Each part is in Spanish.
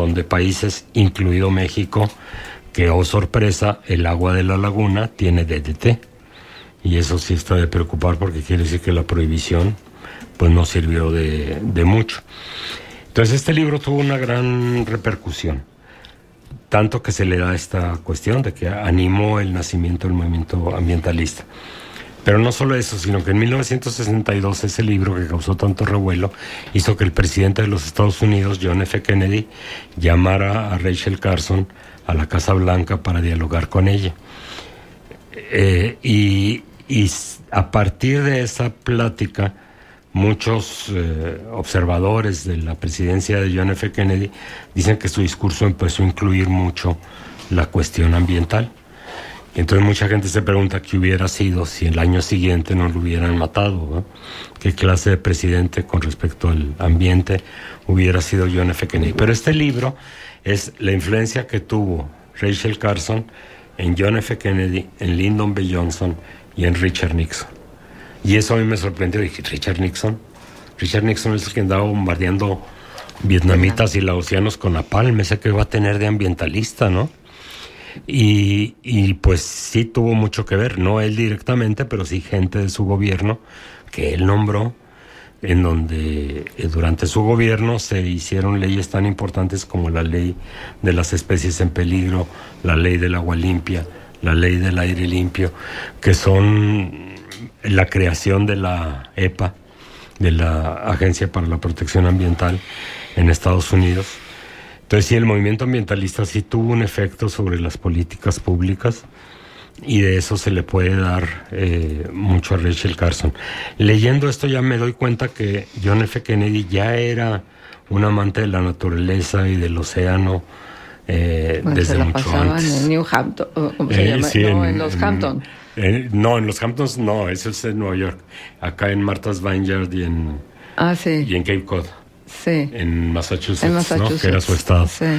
montón de países, incluido México, que, oh sorpresa, el agua de la laguna tiene DDT. Y eso sí está de preocupar, porque quiere decir que la prohibición pues no sirvió de mucho. Entonces este libro tuvo una gran repercusión, tanto que se le da esta cuestión de que animó el nacimiento del movimiento ambientalista. Pero no solo eso, sino que en 1962 ese libro, que causó tanto revuelo, hizo que el presidente de los Estados Unidos, John F. Kennedy, llamara a Rachel Carson a la Casa Blanca para dialogar con ella. Y a partir de esa plática, muchos observadores de la presidencia de John F. Kennedy dicen que su discurso empezó a incluir mucho la cuestión ambiental. Entonces mucha gente se pregunta qué hubiera sido si el año siguiente no lo hubieran matado, ¿no? ¿Qué clase de presidente con respecto al ambiente hubiera sido John F. Kennedy? Pero este libro es la influencia que tuvo Rachel Carson en John F. Kennedy, en Lyndon B. Johnson y en Richard Nixon. Y eso a mí me sorprendió. Dije, ¿Richard Nixon? Richard Nixon es el que andaba bombardeando vietnamitas y laosianos con napalm. Ese que va a tener de ambientalista, ¿no? Y pues sí tuvo mucho que ver, no él directamente, pero sí gente de su gobierno que él nombró, en donde durante su gobierno se hicieron leyes tan importantes como la ley de las especies en peligro, la ley del agua limpia, la ley del aire limpio, que son la creación de la EPA, de la Agencia para la Protección Ambiental en Estados Unidos. Entonces sí, el movimiento ambientalista sí tuvo un efecto sobre las políticas públicas, y de eso se le puede dar mucho a Rachel Carson. Leyendo esto ya me doy cuenta que John F. Kennedy ya era un amante de la naturaleza y del océano desde mucho antes. En New Hampton, ¿cómo se llama? Sí, no, en los Hamptons. No, en los Hamptons no, eso es en Nueva York. Acá en Martha's Vineyard y en Cape Cod. Sí. En Massachusetts, ¿no? Que era su estado. Sí.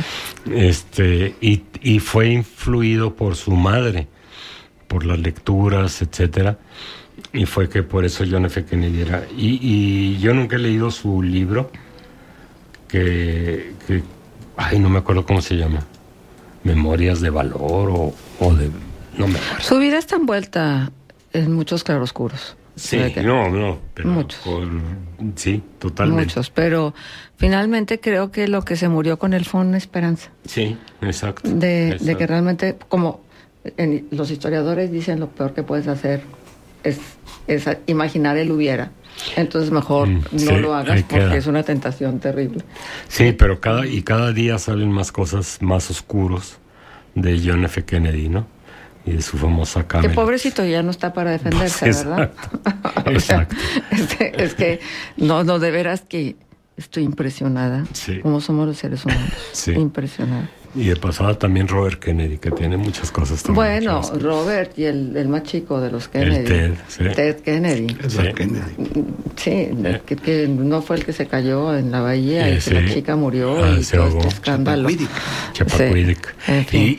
Y fue influido por su madre, por las lecturas, etcétera, y fue que por eso John F. Kennedy era. Y yo nunca he leído su libro, que no me acuerdo cómo se llama, Memorias de Valor o de... no me acuerdo. Su vida está envuelta en muchos claroscuros. Sí, pero muchos. Sí, totalmente. Muchos, pero finalmente creo que lo que se murió con él fue una esperanza. Sí, exacto. De que realmente, como los historiadores dicen, lo peor que puedes hacer es imaginar el hubiera. Entonces mejor no lo hagas, porque es una tentación terrible. Sí, pero cada día salen más cosas más oscuros de John F. Kennedy, ¿no? Y de su famosa cámara. Que pobrecito ya no está para defenderse, pues, ¿verdad? Exacto. Es que no, de veras que estoy impresionada. Sí. Como somos los seres humanos. Sí. Impresionada. Y de pasada también Robert Kennedy, que tiene muchas cosas también. Bueno, Robert y el más chico de los Kennedy. El Ted, sí. Ted Kennedy. Sí, que no fue el que se cayó en la bahía y que la chica murió y todo este escándalo. Chappaquiddick. En fin.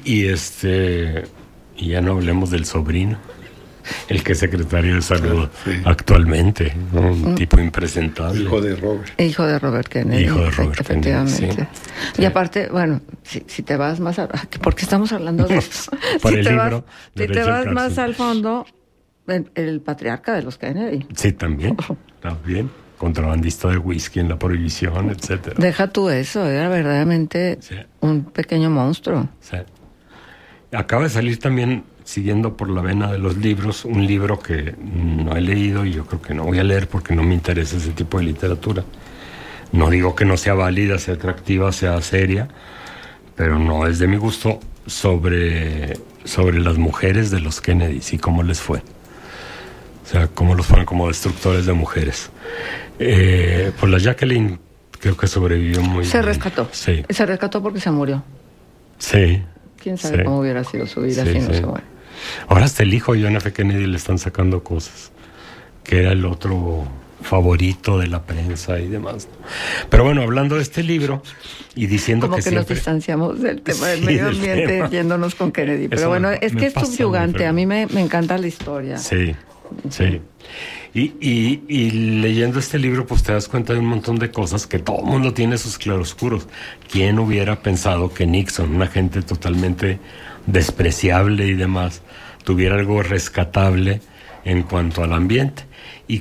Y ya no hablemos del sobrino, el que es secretario de salud actualmente, ¿no? Un tipo impresentable. Hijo de Robert Kennedy. Efectivamente. Sí. Y aparte, bueno, si te vas más porque estamos hablando de esto. Para el libro. Si te vas más al fondo, el patriarca de los Kennedy. Sí, también. Contrabandista de whisky en la prohibición, etcétera. Deja tú eso, era verdaderamente un pequeño monstruo. Sí. Acaba de salir también, siguiendo por la vena de los libros, un libro que no he leído y yo creo que no voy a leer porque no me interesa ese tipo de literatura. No digo que no sea válida, sea atractiva, sea seria, pero no es de mi gusto, sobre las mujeres de los Kennedys y cómo les fue. O sea, cómo los fueron como destructores de mujeres. Pues la Jacqueline creo que sobrevivió muy bien. Se rescató. Sí. Se rescató porque se murió. Sí. ¿Quién sabe cómo hubiera sido su vida si no se muere? Ahora hasta el hijo de John F. Kennedy le están sacando cosas, que era el otro favorito de la prensa y demás. Pero bueno, hablando de este libro y diciendo como que siempre... nos distanciamos del tema del medio ambiente yéndonos con Kennedy. Pero bueno, es que es subyugante. A mí me encanta la historia. Sí. Y leyendo este libro, pues te das cuenta de un montón de cosas que todo el mundo tiene sus claroscuros. ¿Quién hubiera pensado que Nixon, una gente totalmente despreciable y demás, tuviera algo rescatable en cuanto al ambiente? Y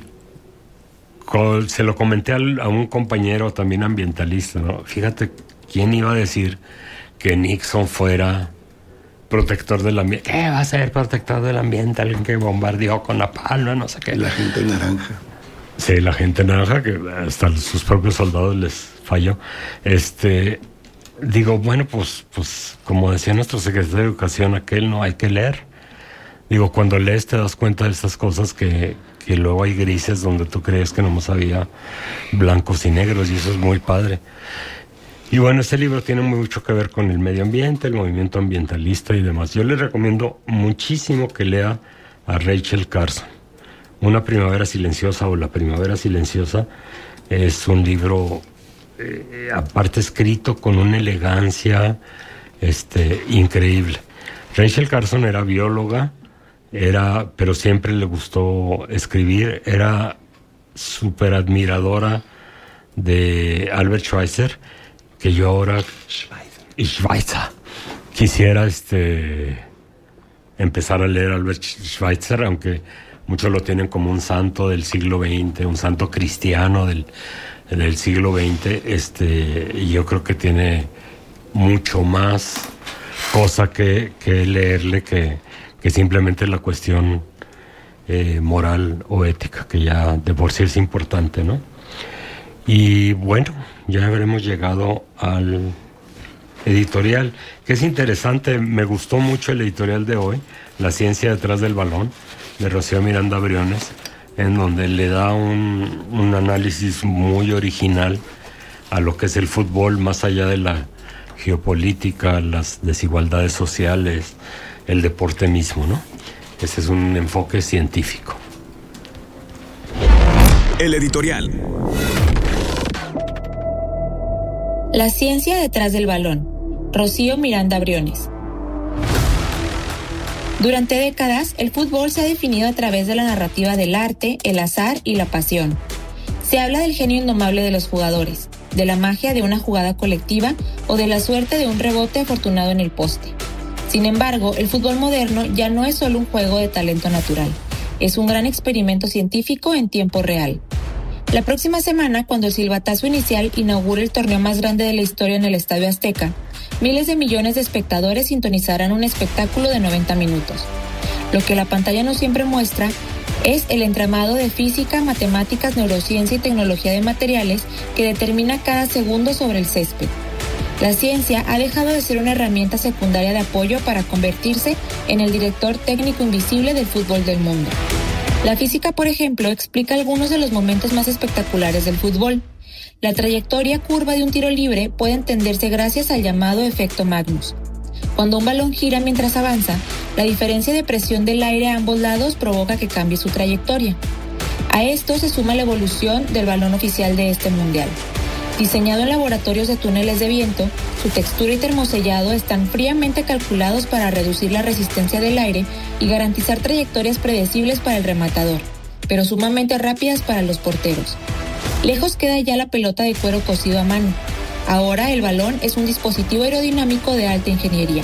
se lo comenté a un compañero también ambientalista, ¿no? Fíjate, ¿quién iba a decir que Nixon fuera protector del ambiente? ¿Qué va a ser protector del ambiente? Alguien que bombardeó con napalm, no sé qué. La gente naranja. Sí, la gente naranja, que hasta sus propios soldados les falló. Digo, bueno, pues como decía nuestro secretario de Educación aquel, no hay que leer. Digo, cuando lees te das cuenta de estas cosas que luego hay grises donde tú crees que nomás había blancos y negros, y eso es muy padre. Y bueno, este libro tiene mucho que ver con el medio ambiente, el movimiento ambientalista y demás. Yo les recomiendo muchísimo que lea a Rachel Carson. Una primavera silenciosa, o La primavera silenciosa, es un libro aparte escrito con una elegancia increíble. Rachel Carson era bióloga, pero siempre le gustó escribir, era súper admiradora de Albert Schweitzer, que yo ahora Schweitzer quisiera empezar a leer a Albert Schweitzer, aunque muchos lo tienen como un santo del siglo XX, un santo cristiano del siglo XX. Y yo creo que tiene mucho más cosa que leerle que simplemente la cuestión moral o ética, que ya de por sí es importante, ¿no? Y bueno, ya habremos llegado al editorial, que es interesante. Me gustó mucho el editorial de hoy, La ciencia detrás del balón, de Rocío Miranda Briones, en donde le da un análisis muy original a lo que es el fútbol, más allá de la geopolítica, las desigualdades sociales, el deporte mismo, ¿no? Ese es un enfoque científico. El editorial. La ciencia detrás del balón. Rocío Miranda Briones. Durante décadas, el fútbol se ha definido a través de la narrativa del arte, el azar y la pasión. Se habla del genio indomable de los jugadores, de la magia de una jugada colectiva o de la suerte de un rebote afortunado en el poste. Sin embargo, el fútbol moderno ya no es solo un juego de talento natural. Es un gran experimento científico en tiempo real. La próxima semana, cuando el silbatazo inicial inaugure el torneo más grande de la historia en el Estadio Azteca, miles de millones de espectadores sintonizarán un espectáculo de 90 minutos. Lo que la pantalla no siempre muestra es el entramado de física, matemáticas, neurociencia y tecnología de materiales que determina cada segundo sobre el césped. La ciencia ha dejado de ser una herramienta secundaria de apoyo para convertirse en el director técnico invisible del fútbol del mundo. La física, por ejemplo, explica algunos de los momentos más espectaculares del fútbol. La trayectoria curva de un tiro libre puede entenderse gracias al llamado efecto Magnus. Cuando un balón gira mientras avanza, la diferencia de presión del aire a ambos lados provoca que cambie su trayectoria. A esto se suma la evolución del balón oficial de este mundial. Diseñado en laboratorios de túneles de viento, su textura y termosellado están fríamente calculados para reducir la resistencia del aire y garantizar trayectorias predecibles para el rematador, pero sumamente rápidas para los porteros. Lejos queda ya la pelota de cuero cosido a mano. Ahora el balón es un dispositivo aerodinámico de alta ingeniería.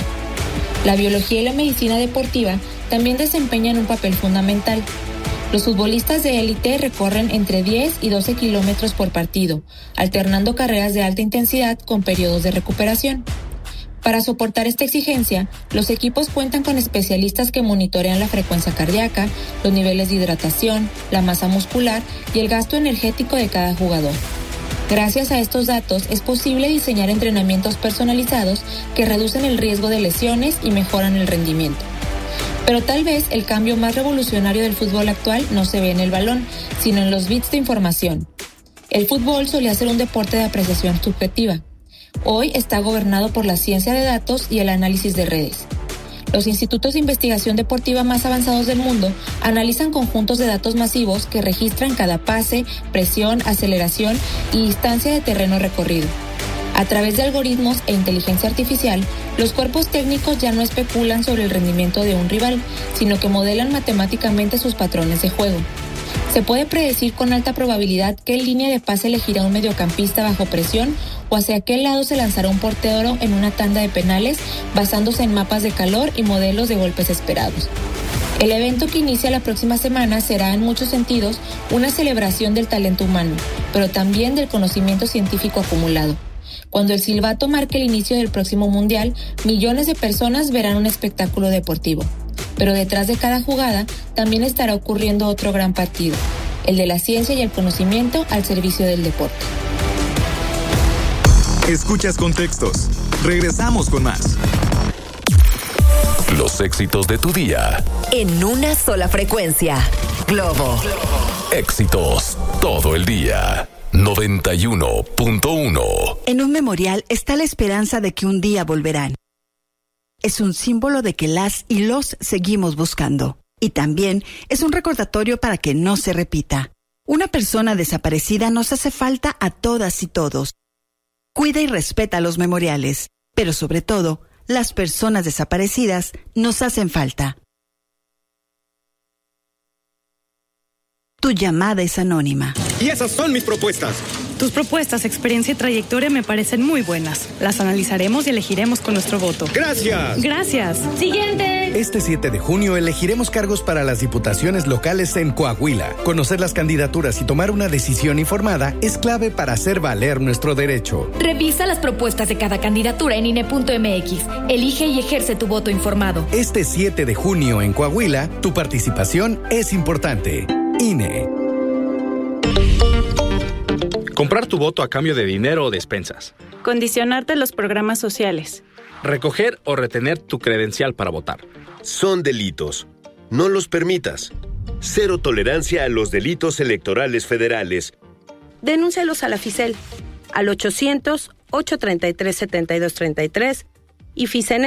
La biología y la medicina deportiva también desempeñan un papel fundamental. Los futbolistas de élite recorren entre 10 y 12 kilómetros por partido, alternando carreras de alta intensidad con periodos de recuperación. Para soportar esta exigencia, los equipos cuentan con especialistas que monitorean la frecuencia cardíaca, los niveles de hidratación, la masa muscular y el gasto energético de cada jugador. Gracias a estos datos es posible diseñar entrenamientos personalizados que reducen el riesgo de lesiones y mejoran el rendimiento. Pero tal vez el cambio más revolucionario del fútbol actual no se ve en el balón, sino en los bits de información. El fútbol solía ser un deporte de apreciación subjetiva. Hoy está gobernado por la ciencia de datos y el análisis de redes. Los institutos de investigación deportiva más avanzados del mundo analizan conjuntos de datos masivos que registran cada pase, presión, aceleración y distancia de terreno recorrido. A través de algoritmos e inteligencia artificial, los cuerpos técnicos ya no especulan sobre el rendimiento de un rival, sino que modelan matemáticamente sus patrones de juego. se puede predecir con alta probabilidad que en línea de pase elegirá un mediocampista bajo presión o hacia aquel lado se lanzará un portero en una tanda de penales basándose en mapas de calor y modelos de golpes esperados. El evento que inicia la próxima semana será en muchos sentidos una celebración del talento humano, pero también del conocimiento científico acumulado. Cuando el silbato marque el inicio del próximo mundial, millones de personas verán un espectáculo deportivo. Pero detrás de cada jugada también estará ocurriendo otro gran partido, el de la ciencia y el conocimiento al servicio del deporte. Escuchas Contextos. Regresamos con más. Los éxitos de tu día. En una sola frecuencia. Globo. Éxitos todo el día. 91.1. En un memorial está la esperanza de que un día volverán. Es un símbolo de que las y los seguimos buscando. Y también es un recordatorio para que no se repita. Una persona desaparecida nos hace falta a todas y todos. Cuida y respeta los memoriales, pero sobre todo, las personas desaparecidas nos hacen falta. Tu llamada es anónima. Y esas son mis propuestas. Tus propuestas, experiencia y trayectoria me parecen muy buenas. Las analizaremos y elegiremos con nuestro voto. ¡Gracias! ¡Gracias! ¡Siguiente! Este 7 de junio elegiremos cargos para las diputaciones locales en Coahuila. Conocer las candidaturas y tomar una decisión informada es clave para hacer valer nuestro derecho. Revisa las propuestas de cada candidatura en INE.mx. Elige y ejerce tu voto informado. Este 7 de junio en Coahuila, tu participación es importante. INE. Comprar tu voto a cambio de dinero o despensas. Condicionarte los programas sociales. Recoger o retener tu credencial para votar. Son delitos. No los permitas. Cero tolerancia a los delitos electorales federales. Denúncialos a la FICEL al 800-833-7233 y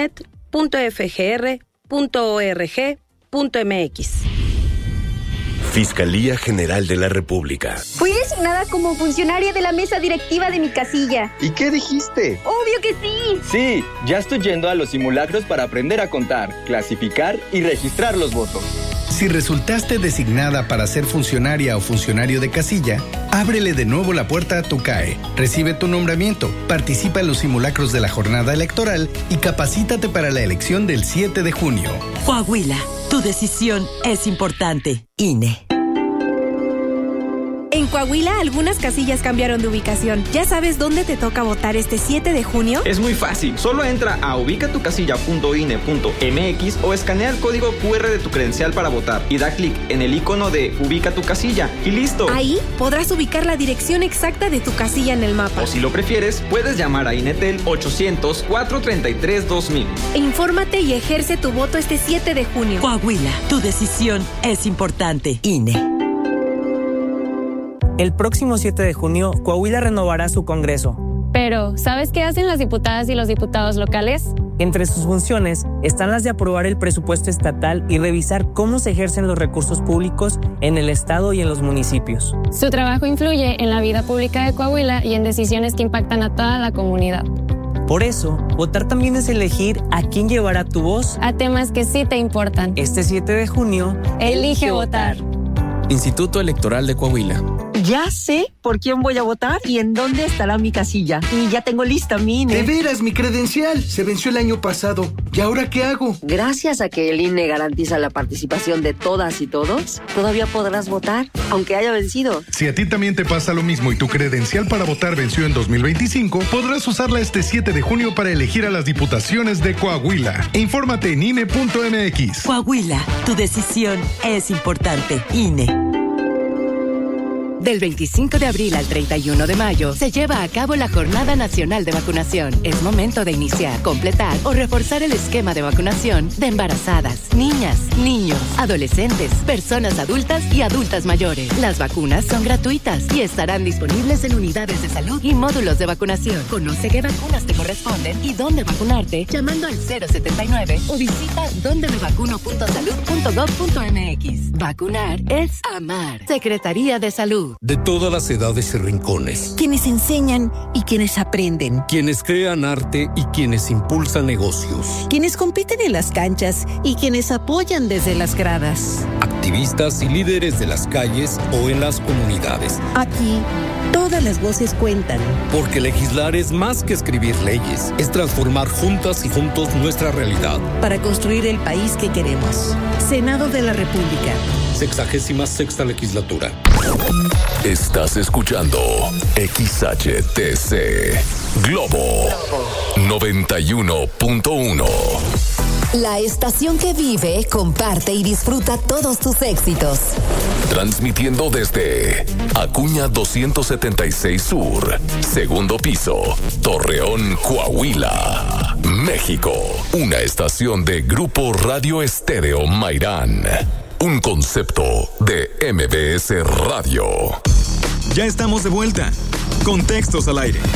ficenet.fgr.org.mx. Fiscalía General de la República. Fui designada como funcionaria de la mesa directiva de mi casilla. ¿Y qué dijiste? ¡Obvio que sí! Sí, ya estoy yendo a los simulacros para aprender a contar, clasificar y registrar los votos. Si resultaste designada para ser funcionaria o funcionario de casilla, ábrele de nuevo la puerta a tu CAE, recibe tu nombramiento, participa en los simulacros de la jornada electoral y capacítate para la elección del 7 de junio. Coahuila, tu decisión es importante. INE. En Coahuila, algunas casillas cambiaron de ubicación. ¿Ya sabes dónde te toca votar este 7 de junio? Es muy fácil. Solo entra a ubicatucasilla.ine.mx o escanea el código QR de tu credencial para votar y da clic en el icono de Ubica tu casilla y listo. Ahí podrás ubicar la dirección exacta de tu casilla en el mapa. O si lo prefieres, puedes llamar a INETEL 800-433-2000. Infórmate y ejerce tu voto este 7 de junio. Coahuila, tu decisión es importante. INE. El próximo 7 de junio, Coahuila renovará su Congreso. Pero, ¿sabes qué hacen las diputadas y los diputados locales? Entre sus funciones están las de aprobar el presupuesto estatal y revisar cómo se ejercen los recursos públicos en el estado y en los municipios. Su trabajo influye en la vida pública de Coahuila y en decisiones que impactan a toda la comunidad. Por eso, votar también es elegir a quién llevará tu voz a temas que sí te importan. Este 7 de junio, elige votar. Instituto Electoral de Coahuila. Ya sé por quién voy a votar y en dónde estará mi casilla. Y ya tengo lista mi INE. De veras, mi credencial se venció el año pasado. ¿Y ahora qué hago? Gracias a que el INE garantiza la participación de todas y todos, todavía podrás votar, aunque haya vencido. Si a ti también te pasa lo mismo y tu credencial para votar venció en 2025, podrás usarla este 7 de junio para elegir a las diputaciones de Coahuila. Infórmate en INE.mx. Coahuila, tu decisión es importante. INE. Del 25 de abril al 31 de mayo se lleva a cabo la Jornada Nacional de Vacunación. Es momento de iniciar, completar o reforzar el esquema de vacunación de embarazadas, niñas, niños, adolescentes, personas adultas y adultas mayores. Las vacunas son gratuitas y estarán disponibles en unidades de salud y módulos de vacunación. Conoce qué vacunas te corresponden y dónde vacunarte llamando al 079 o visita dondemevacuno.salud.gov.mx. Vacunar es amar. Secretaría de Salud. De todas las edades y rincones. Quienes enseñan y quienes aprenden. Quienes crean arte y quienes impulsan negocios. Quienes compiten en las canchas y quienes apoyan desde las gradas. activistas y líderes de las calles o en las comunidades. Aquí, todas las voces cuentan. Porque legislar es más que escribir leyes, es transformar juntas y juntos nuestra realidad. Para construir el país que queremos. Senado de la República. 66ª legislatura. Estás escuchando XHTC Globo 91.1. La estación que vive, comparte y disfruta todos tus éxitos. Transmitiendo desde Acuña 276 Sur, segundo piso, Torreón, Coahuila, México. Una estación de Grupo Radio Estéreo Mairán. Un concepto de MBS Radio. Ya estamos de vuelta. Contextos al aire.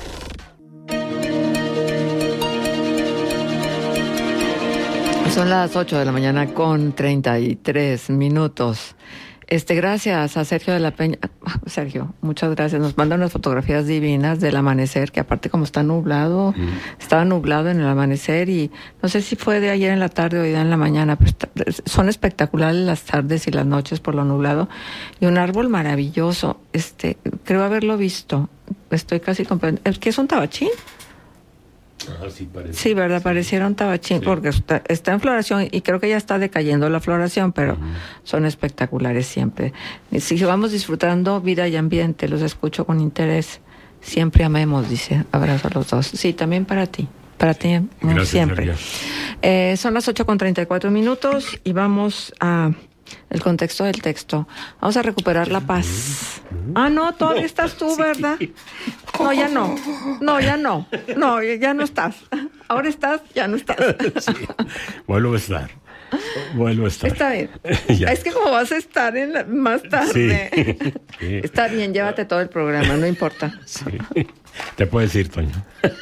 Son las 8 de la mañana con 33 minutos. Gracias a Sergio de la Peña. Sergio, muchas gracias. Nos manda unas fotografías divinas del amanecer, que aparte como está nublado, estaba nublado en el amanecer y no sé si fue de ayer en la tarde o hoy en la mañana, pero son espectaculares las tardes y las noches por lo nublado. Y un árbol maravilloso. Creo haberlo visto. Estoy casi comprendiendo. ¿Es que es un tabachín? Sí, parece. Sí, ¿verdad? Pareciera un tabachín, sí. Porque está en floración y creo que ya está decayendo la floración, pero son espectaculares siempre. Si vamos disfrutando vida y ambiente, los escucho con interés. Siempre amemos, dice. Abrazo a los dos. Sí, también para ti. Para ti, gracias, siempre. Son las 8:34 minutos y vamos a el contexto del texto. Vamos a recuperar la paz. Ah, no, todavía estás tú, ¿verdad? No, ya no. No, ya no. No, ya no estás. Ahora estás, ya no estás. Sí. Vuelvo a estar. Está bien. Es que como vas a estar más tarde. Sí. Está bien, llévate todo el programa, no importa. Sí. Te puedes ir, Toño.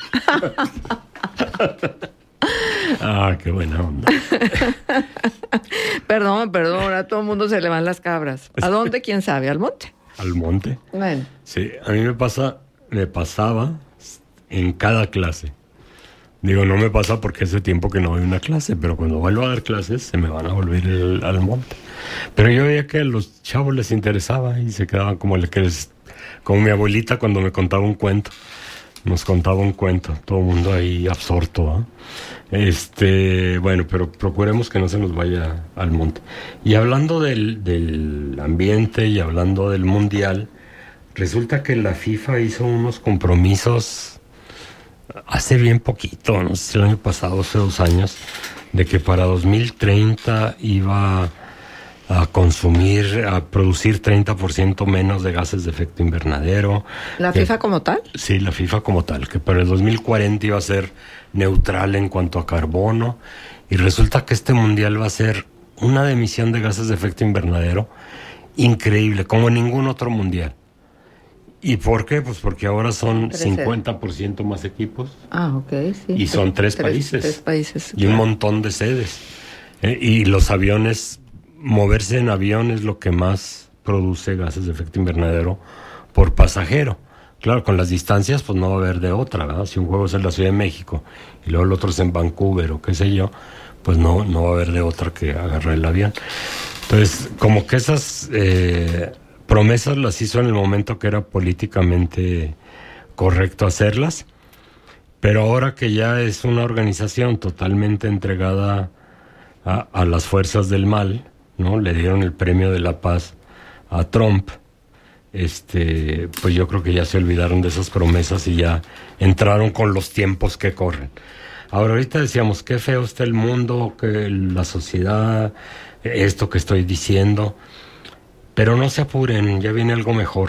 Qué buena onda. Perdón, a todo el mundo se le van las cabras. ¿A dónde? ¿Quién sabe? ¿Al monte? ¿Al monte? Bueno. Sí, a mí me pasaba en cada clase. Digo, no me pasa porque hace tiempo que no doy una clase, pero cuando vuelvo a dar clases se me van a volver al monte. Pero yo veía que a los chavos les interesaba y se quedaban como mi abuelita cuando me contaba un cuento. Nos contaba un cuento, todo el mundo ahí absorto, ¿eh? Bueno, pero procuremos que no se nos vaya al monte. Y hablando del ambiente y hablando del mundial, resulta que la FIFA hizo unos compromisos hace bien poquito, no sé si el año pasado, hace 2 años, de que para 2030 iba a producir 30% menos de gases de efecto invernadero. ¿La FIFA como tal? Sí, la FIFA como tal, que para el 2040 iba a ser neutral en cuanto a carbono, y resulta que este mundial va a ser una emisión de gases de efecto invernadero increíble, como ningún otro mundial. ¿Y por qué? Pues porque ahora son 50% más equipos. Ok, sí. Y son 3 países. 3 países. Y un montón de sedes. Y los aviones... Moverse en avión es lo que más produce gases de efecto invernadero por pasajero. Claro, con las distancias pues no va a haber de otra, ¿verdad? Si un juego es en la Ciudad de México y luego el otro es en Vancouver o qué sé yo, pues no va a haber de otra que agarrar el avión. Entonces, como que esas promesas las hizo en el momento que era políticamente correcto hacerlas, pero ahora que ya es una organización totalmente entregada a las fuerzas del mal, ¿no? Le dieron el premio de la paz a Trump. Pues yo creo que ya se olvidaron de esas promesas y ya entraron con los tiempos que corren. Ahora, ahorita decíamos, qué feo está el mundo, que la sociedad, esto que estoy diciendo, pero no se apuren, ya viene algo mejor.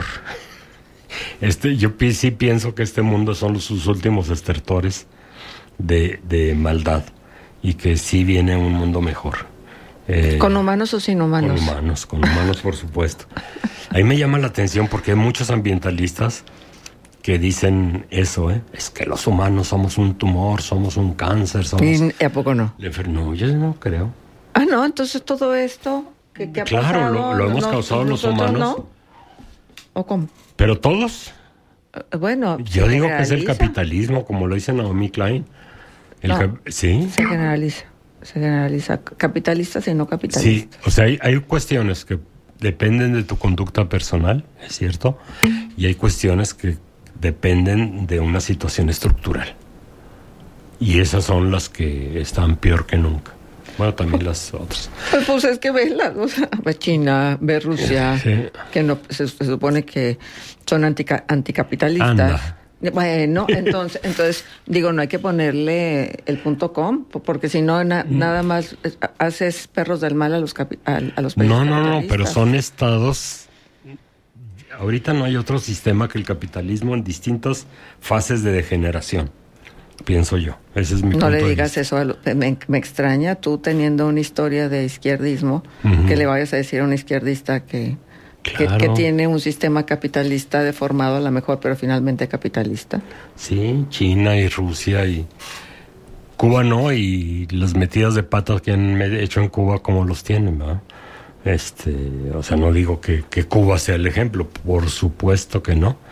Yo sí pienso que este mundo son sus últimos estertores de maldad y que sí viene un mundo mejor. ¿Con humanos o sin humanos? Con humanos, por supuesto. Ahí me llama la atención porque hay muchos ambientalistas que dicen eso, es que los humanos somos un tumor, somos un cáncer, somos... ¿Y a poco no? No, yo no creo. No, entonces todo esto que ha pasado... Claro, lo hemos causado los humanos. ¿No? ¿O cómo? ¿Pero todos? Bueno, yo digo que es el capitalismo, como lo dice Naomi Klein. Sí. Se generaliza. se generaliza capitalistas y no capitalistas. Sí, o sea, hay cuestiones que dependen de tu conducta personal, es cierto, y hay cuestiones que dependen de una situación estructural. Y esas son las que están peor que nunca. Bueno, también las otras. Pues es que ve China, ve Rusia, sí, que no se supone que son anticapitalistas. Anda. Bueno, entonces digo, no hay que ponerle el .com, porque si no nada más haces perros del mal a los países capitalistas. No, pero son estados. Ahorita no hay otro sistema que el capitalismo en distintas fases de degeneración, pienso yo. Ese es mi punto de vista. No le digas eso, me extraña tú teniendo una historia de izquierdismo, que le vayas a decir a un izquierdista que tiene un sistema capitalista deformado a lo mejor, pero finalmente capitalista. Sí, China y Rusia y Cuba no, y las metidas de patas que han hecho en Cuba como los tienen, ¿verdad? O sea, no digo que Cuba sea el ejemplo, por supuesto que no.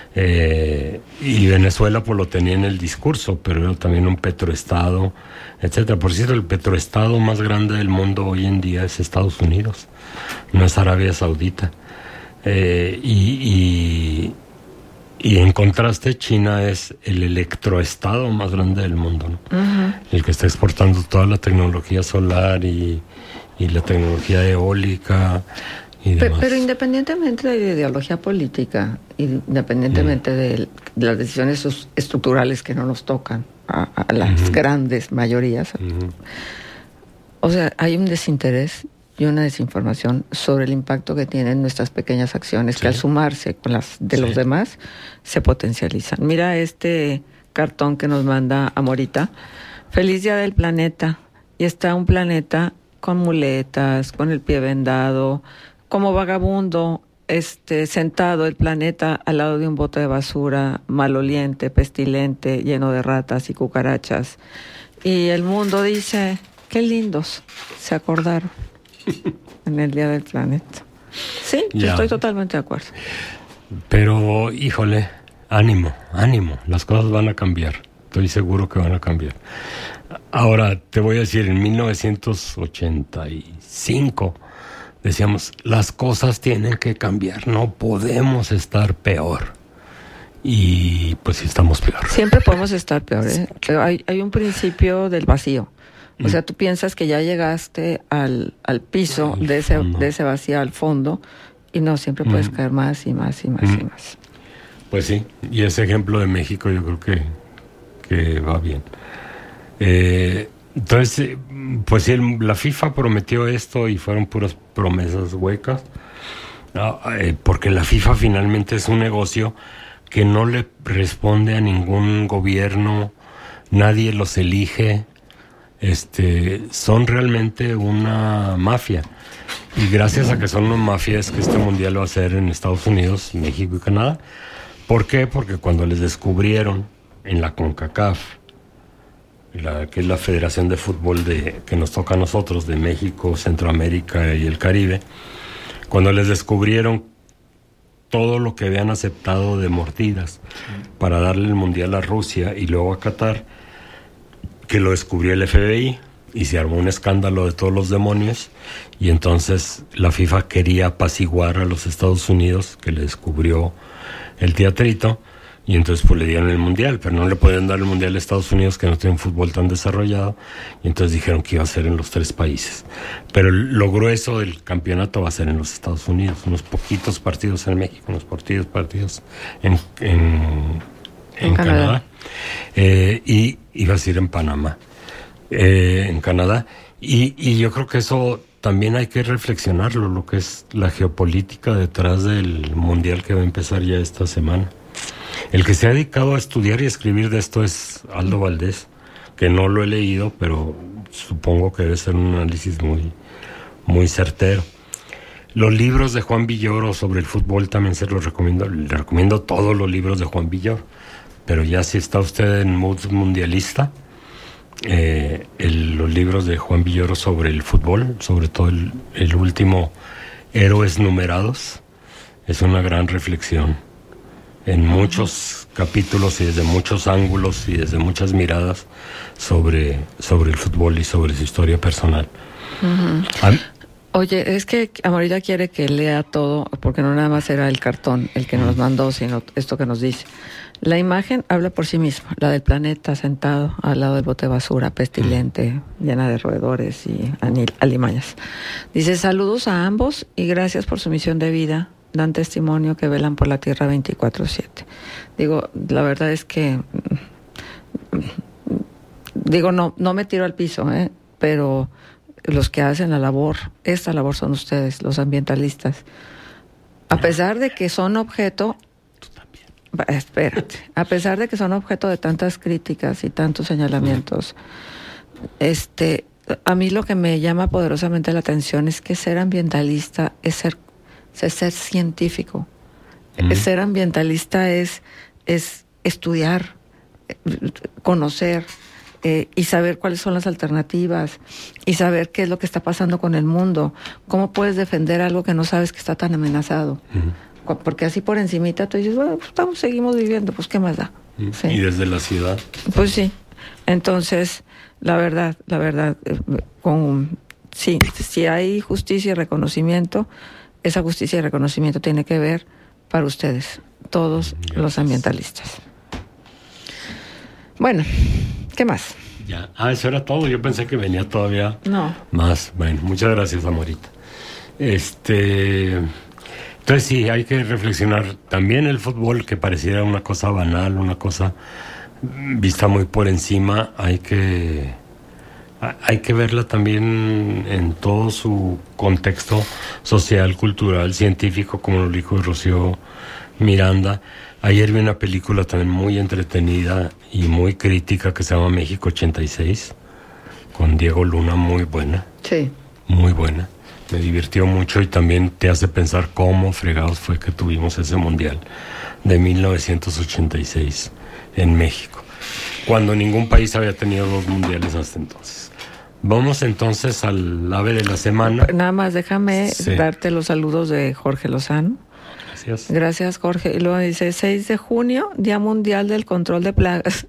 Y Venezuela pues lo tenía en el discurso, pero era también un petroestado, etcétera. Por cierto, el petroestado más grande del mundo hoy en día es Estados Unidos, no es Arabia Saudita. Y en contraste, China es el electroestado más grande del mundo, ¿no? Uh-huh. El que está exportando toda la tecnología solar y la tecnología eólica y demás. Pero independientemente de la ideología política, independientemente de las decisiones estructurales que no nos tocan a las grandes mayorías, o sea, hay un desinterés y una desinformación sobre el impacto que tienen nuestras pequeñas acciones, que al sumarse con las de los demás se potencializan. Mira este cartón que nos manda Amorita. Feliz Día del Planeta. Y está un planeta con muletas, con el pie vendado, como vagabundo, sentado el planeta al lado de un bote de basura, maloliente, pestilente, lleno de ratas y cucarachas. Y el mundo dice, qué lindos, se acordaron en el Día del Planeta. Sí, yo estoy totalmente de acuerdo. Pero, híjole, ánimo, las cosas van a cambiar. Estoy seguro que van a cambiar. Ahora, te voy a decir, en 1985 decíamos, las cosas tienen que cambiar, no podemos estar peor. Y pues estamos peor. Siempre podemos estar peor, ¿eh? Hay un principio del vacío. O sea, tú piensas que ya llegaste al piso de ese vacío, al fondo, y no, siempre puedes caer más y más y más y más. Pues sí, y ese ejemplo de México yo creo que va bien. Entonces, pues sí, la FIFA prometió esto y fueron puras promesas huecas, porque la FIFA finalmente es un negocio que no le responde a ningún gobierno, nadie los elige, son realmente una mafia. Y gracias a que son una mafia es que este mundial va a ser en Estados Unidos, México y Canadá. ¿Por qué? Porque cuando les descubrieron en la CONCACAF, que es la Federación de Fútbol que nos toca a nosotros, de México, Centroamérica y el Caribe, cuando les descubrieron todo lo que habían aceptado de mordidas para darle el mundial a Rusia y luego a Qatar, que lo descubrió el FBI y se armó un escándalo de todos los demonios, y entonces la FIFA quería apaciguar a los Estados Unidos, que le descubrió el teatrito, y entonces pues le dieron el mundial, pero no le podían dar el mundial a Estados Unidos, que no tiene un fútbol tan desarrollado, y entonces dijeron que iba a ser en los 3 países. Pero lo grueso del campeonato va a ser en los Estados Unidos, unos poquitos partidos en México, unos partidos en Canadá. Y iba a ser en Panamá, en Canadá. Y yo creo que eso también hay que reflexionarlo, lo que es la geopolítica detrás del mundial que va a empezar ya esta semana. El que se ha dedicado a estudiar y escribir de esto es Aldo Valdés, que no lo he leído, pero supongo que debe ser un análisis muy, muy certero. Los libros de Juan Villoro sobre el fútbol también se los recomiendo. Le recomiendo todos los libros de Juan Villoro, pero ya si está usted en mood mundialista, los libros de Juan Villoro sobre el fútbol, sobre todo el último, Héroes Numerados, es una gran reflexión en muchos capítulos y desde muchos ángulos y desde muchas miradas sobre el fútbol y sobre su historia personal. Oye, es que Amorita quiere que lea todo, porque no nada más era el cartón el que nos mandó, sino esto que nos dice. La imagen habla por sí misma, la del planeta sentado al lado del bote de basura, pestilente, llena de roedores y alimañas. Dice, saludos a ambos y gracias por su misión de vida. Dan testimonio que velan por la tierra 24/7. Digo, la verdad es que... Digo, no me tiro al piso, pero los que hacen esta labor son ustedes, los ambientalistas. A pesar de que son objeto... Tú también. Espérate. A pesar de que son objeto de tantas críticas y tantos señalamientos, a mí lo que me llama poderosamente la atención es que ser ambientalista es ser científico. Ser ambientalista es estudiar, conocer y saber cuáles son las alternativas y saber qué es lo que está pasando con el mundo. ¿Cómo puedes defender algo que no sabes que está tan amenazado? Porque así por encimita tú dices, bueno, pues seguimos viviendo, pues ¿qué más da? ¿Sí? Y desde la ciudad. Pues sí. Entonces, la verdad, si hay justicia y reconocimiento, esa justicia y reconocimiento tiene que ver para ustedes, todos los ambientalistas. Bueno, ¿qué más? Ya. Eso era todo. Yo pensé que venía todavía más. Bueno, muchas gracias, Amorita. Entonces sí, hay que reflexionar. También el fútbol, que pareciera una cosa banal, una cosa vista muy por encima, hay que verla también en todo su contexto social, cultural, científico, como lo dijo Rocío Miranda. Ayer vi una película también muy entretenida y muy crítica que se llama México 86, con Diego Luna, muy buena. Sí. Muy buena. Me divirtió mucho y también te hace pensar cómo fregados fue que tuvimos ese mundial de 1986 en México, cuando ningún país había tenido 2 mundiales hasta entonces. Vamos entonces al ave de la semana. Nada más déjame darte los saludos de Jorge Lozano. Gracias, Jorge. Y luego dice, 6 de junio, Día Mundial del Control de Plagas.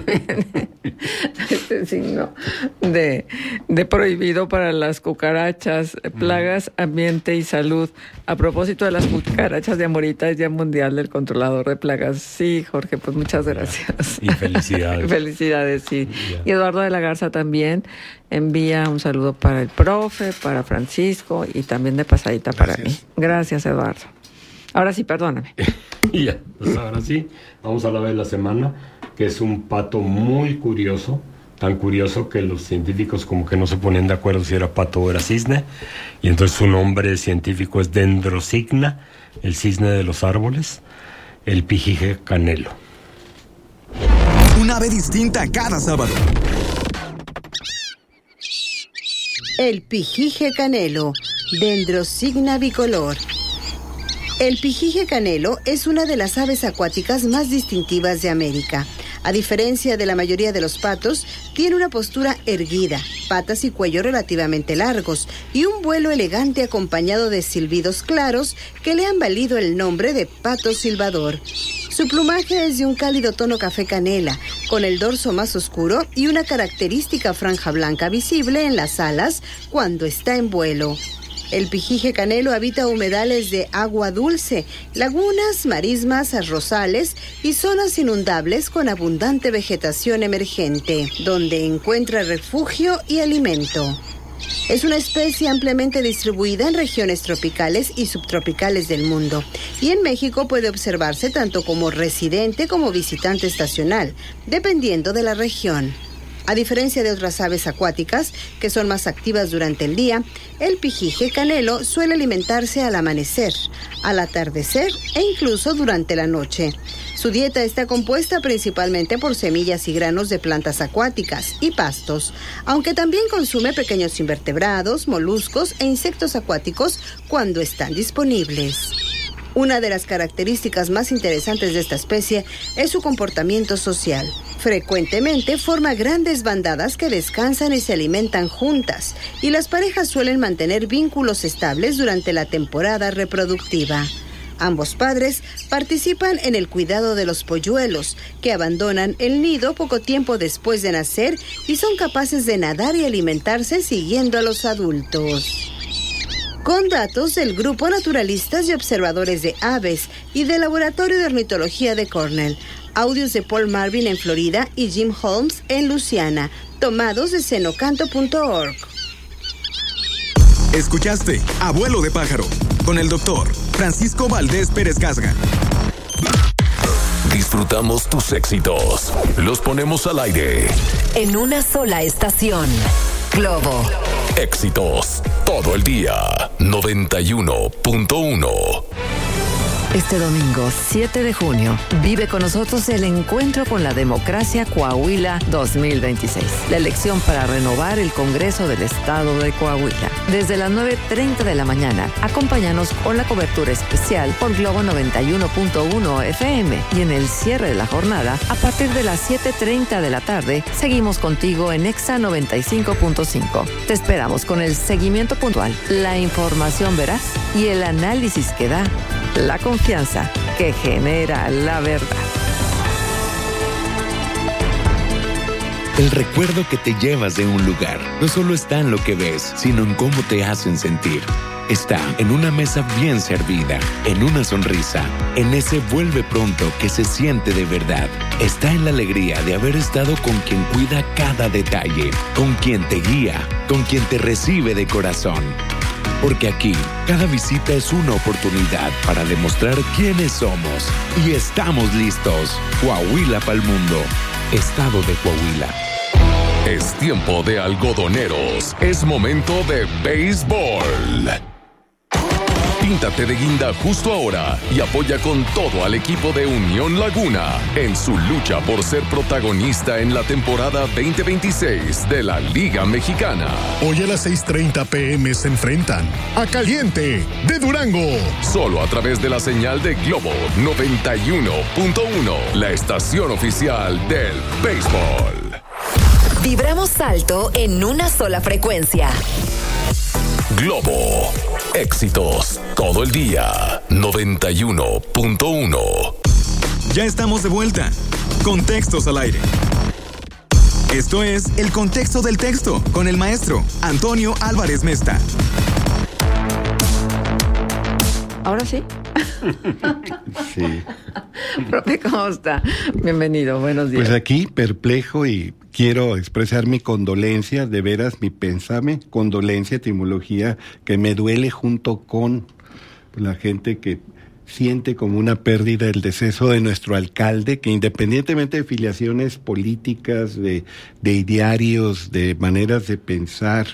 Este signo de prohibido para las cucarachas, plagas, ambiente y salud. A propósito de las cucarachas de Amorita, es Día Mundial del Controlador de Plagas. Sí, Jorge, pues muchas gracias. Y felicidades. Felicidades, sí. Y Eduardo de la Garza también envía un saludo para el profe, para Francisco y también de pasadita para mí. Gracias, Eduardo. Ahora sí, perdóname. Ya, pues ahora sí, vamos a la ave de la semana, que es un pato muy curioso, tan curioso que los científicos como que no se ponían de acuerdo si era pato o era cisne, y entonces su nombre científico es Dendrocygna, el cisne de los árboles, el pijije canelo. Un ave distinta cada sábado. El pijije canelo, Dendrocygna bicolor. El pijije canelo es una de las aves acuáticas más distintivas de América. A diferencia de la mayoría de los patos, tiene una postura erguida, patas y cuello relativamente largos y un vuelo elegante acompañado de silbidos claros que le han valido el nombre de pato silbador. Su plumaje es de un cálido tono café canela, con el dorso más oscuro y una característica franja blanca visible en las alas cuando está en vuelo. El pijije canelo habita humedales de agua dulce, lagunas, marismas, arrozales y zonas inundables con abundante vegetación emergente, donde encuentra refugio y alimento. Es una especie ampliamente distribuida en regiones tropicales y subtropicales del mundo, y en México puede observarse tanto como residente como visitante estacional, dependiendo de la región. A diferencia de otras aves acuáticas, que son más activas durante el día, el pijije canelo suele alimentarse al amanecer, al atardecer e incluso durante la noche. Su dieta está compuesta principalmente por semillas y granos de plantas acuáticas y pastos, aunque también consume pequeños invertebrados, moluscos e insectos acuáticos cuando están disponibles. Una de las características más interesantes de esta especie es su comportamiento social. Frecuentemente forma grandes bandadas que descansan y se alimentan juntas, y las parejas suelen mantener vínculos estables durante la temporada reproductiva. Ambos padres participan en el cuidado de los polluelos, que abandonan el nido poco tiempo después de nacer y son capaces de nadar y alimentarse siguiendo a los adultos. Con datos del Grupo Naturalistas y Observadores de Aves y del Laboratorio de Ornitología de Cornell, audios de Paul Marvin en Florida y Jim Holmes en Luisiana, tomados de cenocanto.org. Escuchaste Abuelo de Pájaro con el doctor Francisco Valdés Pérez Casga. Disfrutamos tus éxitos. Los ponemos al aire. En una sola estación. Globo. Éxitos todo el día. 91.1. Este domingo, 7 de junio, vive con nosotros el encuentro con la democracia Coahuila 2026. La elección para renovar el Congreso del Estado de Coahuila. Desde las 9:30 de la mañana, acompáñanos con la cobertura especial por Globo 91.1 FM. Y en el cierre de la jornada, a partir de las 7:30 de la tarde, seguimos contigo en Exa 95.5. Te esperamos con el seguimiento puntual, la información veraz y el análisis que da la confianza que genera la verdad. El recuerdo que te llevas de un lugar no solo está en lo que ves, sino en cómo te hacen sentir. Está en una mesa bien servida, en una sonrisa, en ese vuelve pronto que se siente de verdad. Está en la alegría de haber estado con quien cuida cada detalle, con quien te guía, con quien te recibe de corazón. Porque aquí, cada visita es una oportunidad para demostrar quiénes somos. Y estamos listos. Coahuila pa'l mundo. Estado de Coahuila. Es tiempo de algodoneros. Es momento de béisbol. Píntate de guinda justo ahora y apoya con todo al equipo de Unión Laguna en su lucha por ser protagonista en la temporada 2026 de la Liga Mexicana. Hoy a las 6:30 p.m. se enfrentan a Caliente de Durango. Solo a través de la señal de Globo 91.1, la estación oficial del béisbol. Vibramos alto en una sola frecuencia. Globo. Éxitos todo el día. 91.1. Ya estamos de vuelta. Contextos al aire. Esto es El Contexto del Texto con el maestro Antonio Álvarez Mesta. ¿Ahora sí? Sí. Profe, ¿cómo está? Bienvenido, buenos días. Pues aquí, perplejo, y quiero expresar mi condolencia, de veras, mi pésame, condolencia, etimología, que me duele junto con la gente que siente como una pérdida el deceso de nuestro alcalde, que independientemente de filiaciones políticas, de idearios, de maneras de pensar,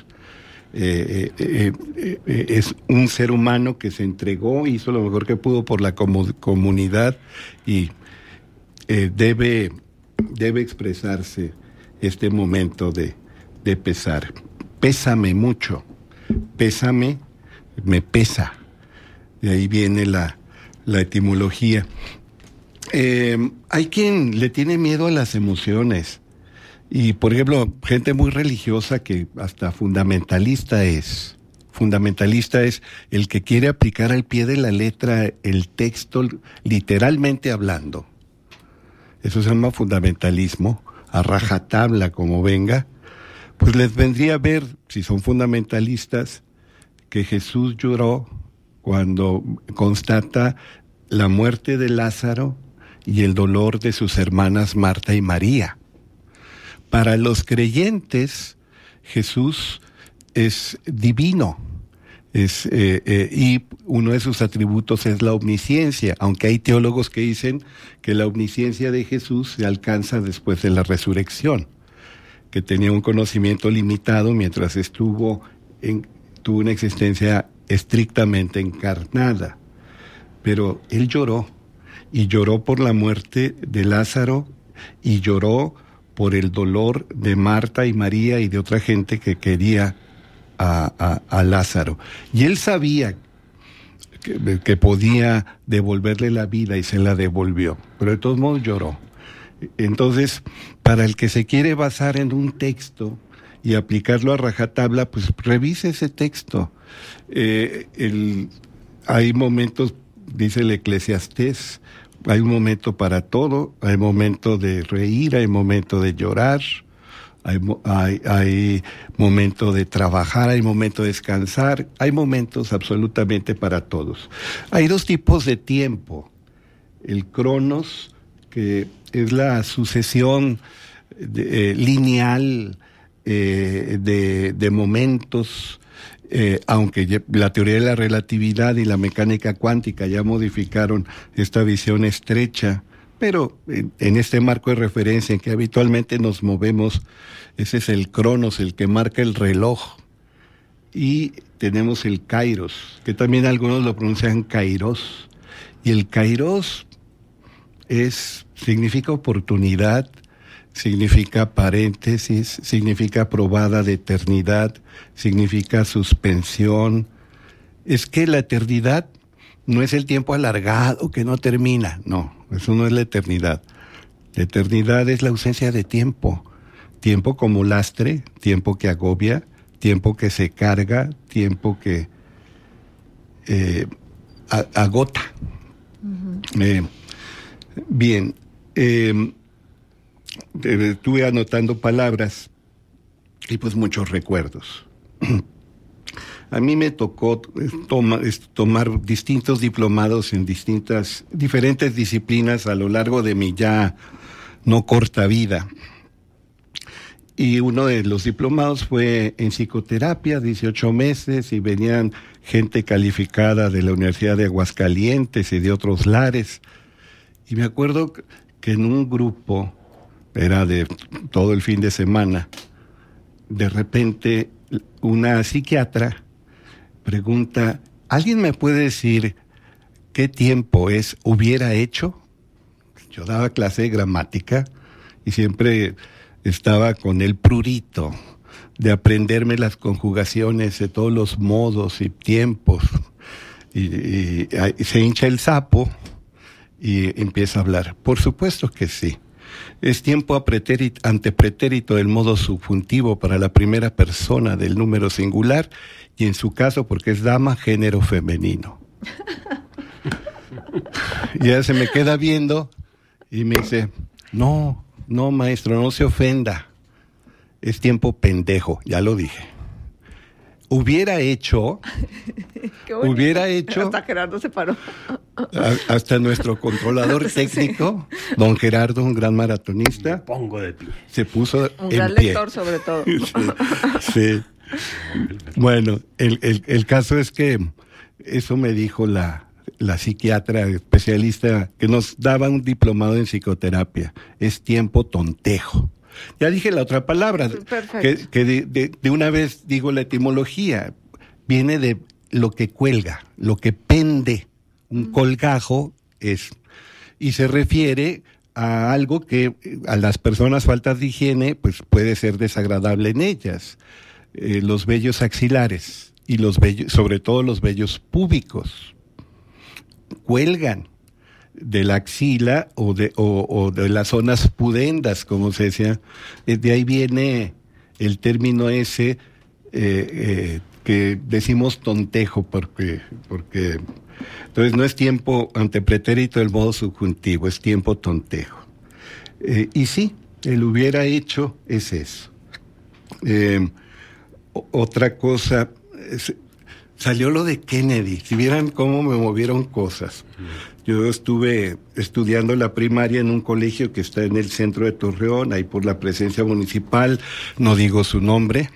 es un ser humano que se entregó, hizo lo mejor que pudo por la comunidad y debe expresarse este momento de pesar. Pésame mucho, pésame, me pesa. De ahí viene la etimología. Hay quien le tiene miedo a las emociones. Y, por ejemplo, gente muy religiosa que hasta fundamentalista es el que quiere aplicar al pie de la letra el texto literalmente hablando. Eso se llama fundamentalismo, a rajatabla como venga. Pues les vendría a ver, si son fundamentalistas, que Jesús lloró cuando constata la muerte de Lázaro y el dolor de sus hermanas Marta y María. Para los creyentes, Jesús es divino, y uno de sus atributos es la omnisciencia, aunque hay teólogos que dicen que la omnisciencia de Jesús se alcanza después de la resurrección, que tenía un conocimiento limitado mientras tuvo una existencia estrictamente encarnada. Pero él lloró, y lloró por la muerte de Lázaro, y lloró por el dolor de Marta y María y de otra gente que quería a Lázaro. Y él sabía que podía devolverle la vida y se la devolvió, pero de todos modos lloró. Entonces, para el que se quiere basar en un texto y aplicarlo a rajatabla, pues revise ese texto. Hay momentos dice el Eclesiastés, hay un momento para todo, hay momento de reír, hay momento de llorar, hay momento de trabajar, hay momento de descansar, hay momentos absolutamente para todos. Hay dos tipos de tiempo, el cronos, que es la sucesión lineal de momentos, aunque la teoría de la relatividad y la mecánica cuántica ya modificaron esta visión estrecha, pero en este marco de referencia en que habitualmente nos movemos, ese es el cronos, el que marca el reloj. Y tenemos el kairos, que también algunos lo pronuncian kairos, y el kairos significa oportunidad, significa paréntesis, significa probada de eternidad, significa suspensión. Es que la eternidad no es el tiempo alargado que no termina, no, eso no es la eternidad. La eternidad es la ausencia de tiempo, tiempo como lastre, tiempo que agobia, tiempo que se carga, tiempo que agota. Uh-huh. Bien, estuve anotando palabras y pues muchos recuerdos. A mí me tocó tomar distintos diplomados en diferentes disciplinas a lo largo de mi ya no corta vida. Y uno de los diplomados fue en psicoterapia, 18 meses, y venían gente calificada de la Universidad de Aguascalientes y de otros lares. Y me acuerdo que en un grupo, era de todo el fin de semana, de repente una psiquiatra pregunta, ¿alguien me puede decir qué tiempo es hubiera hecho? Yo daba clase de gramática y siempre estaba con el prurito de aprenderme las conjugaciones de todos los modos y tiempos. Y se hincha el sapo y empieza a hablar. Por supuesto que sí. Es tiempo antepretérito del modo subjuntivo para la primera persona del número singular y en su caso, porque es dama, género femenino. Y ella se me queda viendo y me dice, no, maestro, no se ofenda. Es tiempo pendejo, ya lo dije. Hubiera hecho. Hasta Gerardo se paró. Hasta nuestro controlador técnico, sí. Don Gerardo, un gran maratonista. Me pongo de pie. Se puso un gran lector, sobre todo. Sí. Bueno, el caso es que eso me dijo la psiquiatra especialista que nos daba un diplomado en psicoterapia. Es tiempo tontejo. Ya dije la otra palabra, que de una vez digo la etimología, viene de lo que cuelga, lo que pende, un colgajo es, y se refiere a algo que a las personas faltas de higiene pues puede ser desagradable en ellas, los vellos axilares y los vellos, sobre todo los vellos púbicos, cuelgan de la axila o de las zonas pudendas, como se decía. De ahí viene el término ese que decimos tontejo, porque entonces no es tiempo antepretérito del modo subjuntivo, es tiempo tontejo. Y sí, el hubiera hecho es eso. Otra cosa, salió lo de Kennedy, si vieran cómo me movieron cosas. Yo estuve estudiando la primaria en un colegio que está en el centro de Torreón, ahí por la presencia municipal, no digo su nombre,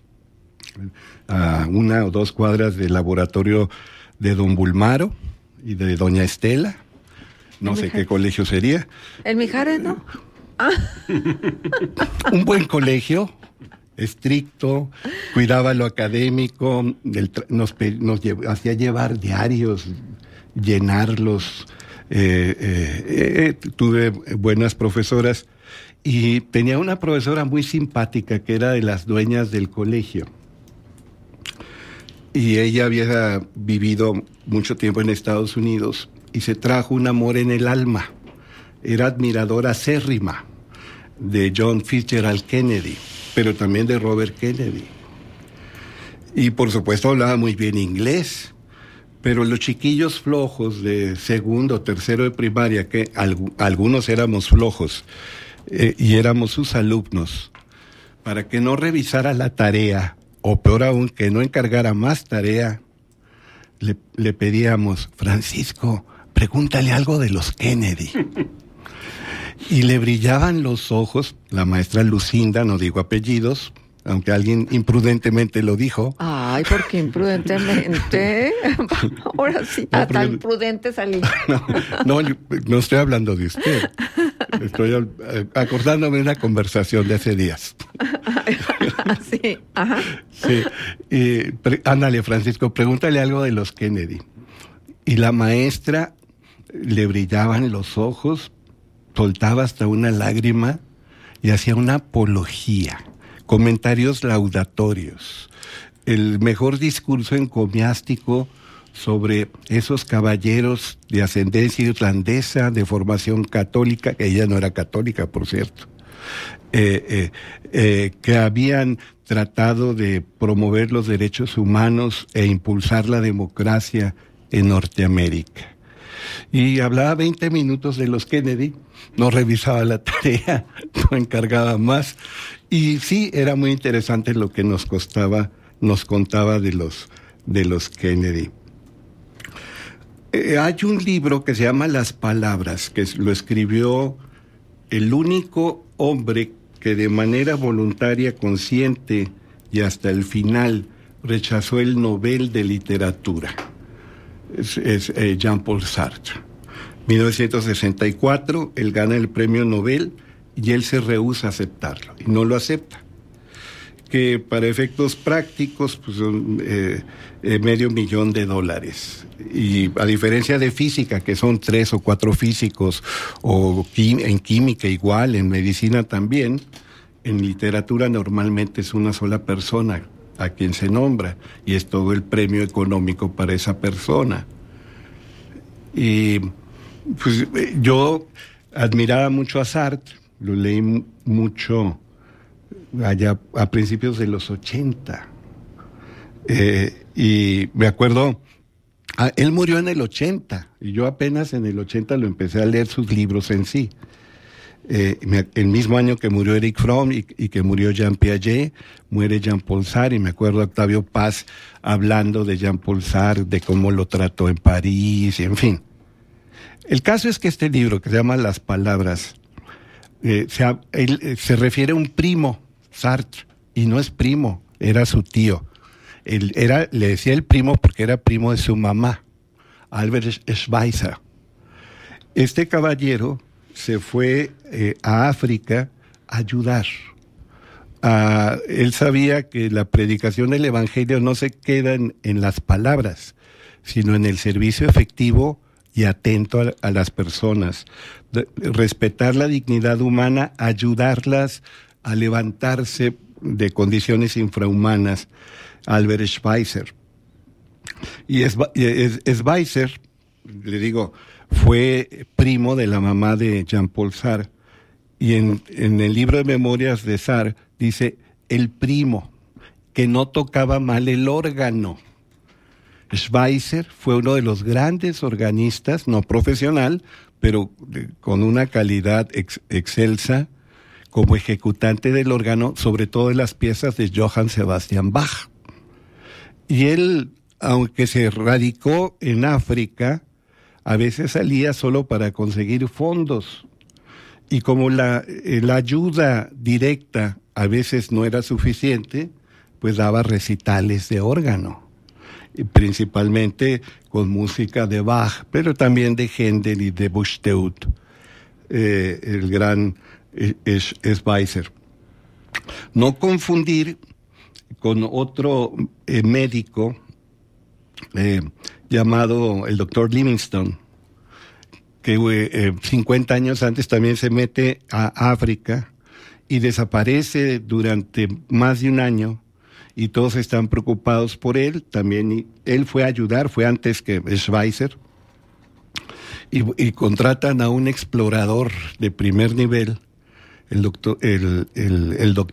a 1 o 2 cuadras del laboratorio de don Bulmaro y de doña Estela, no sé qué colegio sería. El Mijares, ¿no? Un buen colegio, estricto, cuidaba lo académico, nos hacía llevar diarios, llenarlos. Tuve buenas profesoras y tenía una profesora muy simpática que era de las dueñas del colegio. Y ella había vivido mucho tiempo en Estados Unidos y se trajo un amor en el alma. Era admiradora acérrima de John Fitzgerald Kennedy, pero también de Robert Kennedy. Y por supuesto hablaba muy bien inglés, Pero los chiquillos flojos de segundo, tercero de primaria, que algunos éramos flojos y éramos sus alumnos, para que no revisara la tarea, o peor aún, que no encargara más tarea, le pedíamos: Francisco, pregúntale algo de los Kennedy. Y le brillaban los ojos, la maestra Lucinda, no digo apellidos, aunque alguien imprudentemente lo dijo. Ay, ¿por qué imprudentemente? Ahora sí, hasta imprudente salí. No estoy hablando de usted. Estoy acordándome de una conversación de hace días. Sí, ajá. Sí. Ándale, Francisco, pregúntale algo de los Kennedy. Y la maestra le brillaban los ojos, soltaba hasta una lágrima y hacía una apología, comentarios laudatorios, el mejor discurso encomiástico sobre esos caballeros de ascendencia irlandesa, de formación católica, que ella no era católica, por cierto, que habían tratado de promover los derechos humanos e impulsar la democracia en Norteamérica. Y hablaba 20 minutos de los Kennedy, no revisaba la tarea, no encargaba más. Y sí, era muy interesante lo que nos contaba de los Kennedy. Hay un libro que se llama Las Palabras, que lo escribió el único hombre que de manera voluntaria, consciente y hasta el final rechazó el Nobel de Literatura. Es Jean-Paul Sartre. 1964, él gana el premio Nobel y él se rehúsa a aceptarlo, y no lo acepta. Que para efectos prácticos pues, son $500,000. Y a diferencia de física, que son 3 o 4 físicos, o en química igual, en medicina también, en literatura normalmente es una sola persona a quien se nombra, y es todo el premio económico para esa persona. Y pues yo admiraba mucho a Sartre, lo leí mucho allá a principios de los 80. Y me acuerdo, él murió en el 80, y yo apenas en el 80 lo empecé a leer sus libros en sí. El mismo año que murió Eric Fromm y que murió Jean Piaget, muere Jean-Paul Sartre, y me acuerdo a Octavio Paz hablando de Jean-Paul Sartre, de cómo lo trató en París, y en fin. El caso es que este libro, que se llama Las Palabras, se refiere a un primo, Sartre, y no es primo, era su tío. Le decía el primo porque era primo de su mamá, Albert Schweitzer. Este caballero se fue a África a ayudar. Él sabía que la predicación del evangelio no se queda en las palabras, sino en el servicio efectivo y atento a las personas. Respetar la dignidad humana, ayudarlas a levantarse de condiciones infrahumanas. Albert Schweitzer. Y Schweitzer, le digo, fue primo de la mamá de Jean-Paul Sartre, y en el libro de memorias de Sartre dice el primo, que no tocaba mal el órgano. Schweitzer fue uno de los grandes organistas, no profesional, pero con una calidad excelsa como ejecutante del órgano, sobre todo en las piezas de Johann Sebastian Bach. Y él, aunque se radicó en África, a veces salía solo para conseguir fondos. Y como la ayuda directa a veces no era suficiente, pues daba recitales de órgano, principalmente con música de Bach, pero también de Händel y de Buxtehude, el gran Schweitzer. No confundir con otro médico llamado el doctor Livingstone, que 50 años antes también se mete a África y desaparece durante más de un año, y todos están preocupados por él. También él fue a ayudar, fue antes que Schweitzer, y contratan a un explorador de primer nivel, el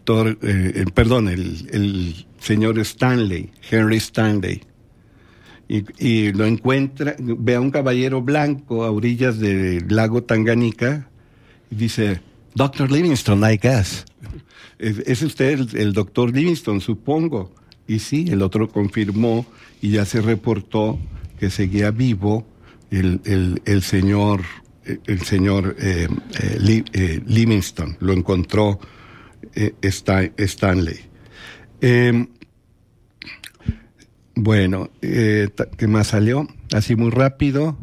señor Stanley, Henry Stanley. y lo encuentra, ve a un caballero blanco a orillas del lago Tanganica y dice, Dr. Livingstone, I guess. ¿Es usted el doctor Livingstone, supongo? Y sí, el otro confirmó y ya se reportó que seguía vivo el señor Livingstone. Lo encontró Stanley. Bueno, ¿qué más salió? Así muy rápido.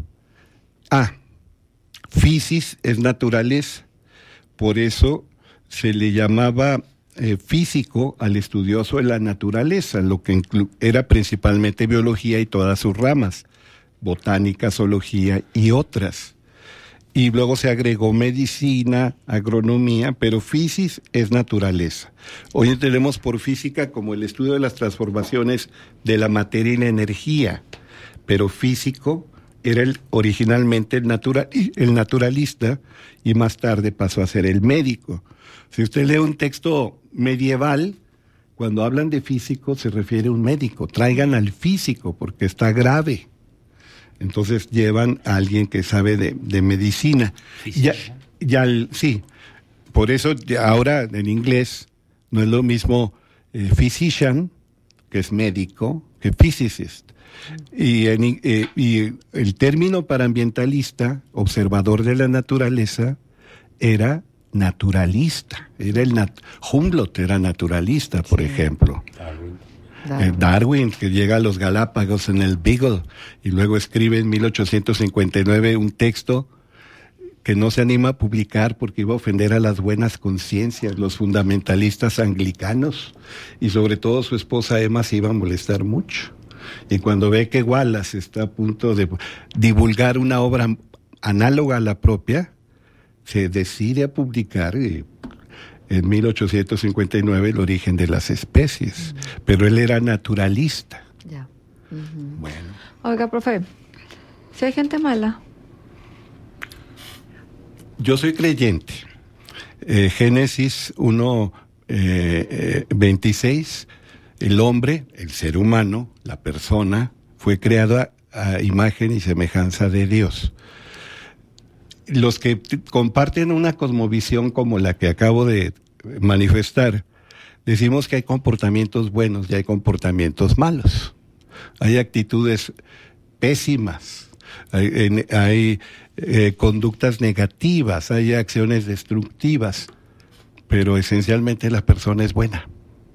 Physis es naturaleza. Por eso se le llamaba físico al estudioso de la naturaleza, lo que era principalmente biología y todas sus ramas, botánica, zoología y otras. Y luego se agregó medicina, agronomía, pero physis es naturaleza. Hoy entendemos por física como el estudio de las transformaciones de la materia y la energía, pero físico era originalmente el naturalista y más tarde pasó a ser el médico. Si usted lee un texto medieval, cuando hablan de físico se refiere a un médico. Traigan al físico porque está grave. Entonces llevan a alguien que sabe de medicina. Sí, por eso ahora en inglés no es lo mismo physician, que es médico, que physicist. Y el término para ambientalista, observador de la naturaleza, era naturalista. Humboldt era naturalista, por ejemplo. Darwin, que llega a los Galápagos en el Beagle y luego escribe en 1859 un texto que no se anima a publicar porque iba a ofender a las buenas conciencias, los fundamentalistas anglicanos, y sobre todo su esposa Emma se iba a molestar mucho. Y cuando ve que Wallace está a punto de divulgar una obra análoga a la propia, se decide a publicar en 1859 el origen de las especies, pero él era naturalista. Ya. Bueno. Oiga, profe, si hay gente mala. Yo soy creyente. Génesis 1:26, el hombre, el ser humano, la persona, fue creado a imagen y semejanza de Dios. Los que comparten una cosmovisión como la que acabo de manifestar, decimos que hay comportamientos buenos y hay comportamientos malos. Hay actitudes pésimas, hay conductas negativas, hay acciones destructivas, pero esencialmente la persona es buena.